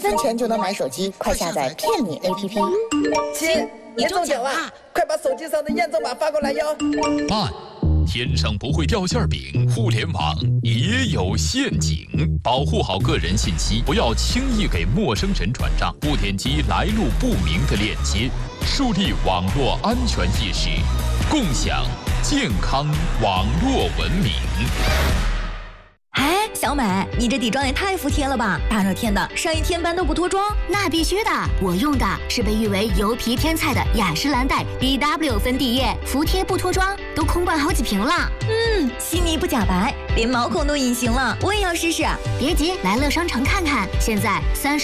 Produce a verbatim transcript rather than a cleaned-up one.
分钱就能买手机，快下载骗你 A P P。 亲，你中奖了，快把手机上的验证码发过来哟。 慢。天上不会掉馅饼，互联网也有陷阱，保护好个人信息，不要轻易给陌生人转账，不点击来路不明的链接，树立网络安全意识，共享健康网络文明。 哎，小美，你这底妆也太服帖了吧！大热天的，上一天班都不脱妆？ 那必须的，我用的是被誉为油皮天菜的雅诗兰黛 B W 粉底液，服帖不脱妆，都空罐好几瓶了。 嗯，细腻不假白，连毛孔都隐形了，我也要试试。 别急，来乐商城看看，现在三十。